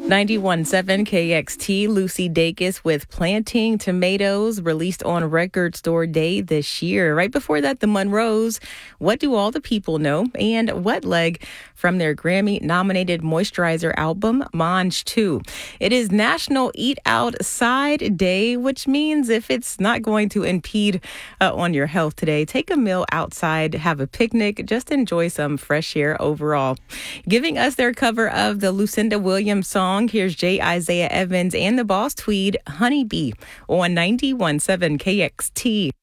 91.7 KXT, Lucy Dacus with Planting Tomatoes, released on Record Store Day this year. Right before that, the Monroes, What Do All the People Know? And Wet Leg from their Grammy-nominated Moisturizer album, Mange 2. It is National Eat Outside Day, which means if it's not going to impede on your health today, take a meal outside, have a picnic, just enjoy some fresh air overall. Giving us their cover of the Lucinda Williams song, here's J. Isaiah Evans and the Boss Tweed, Honeybee, on 91.7 KXT.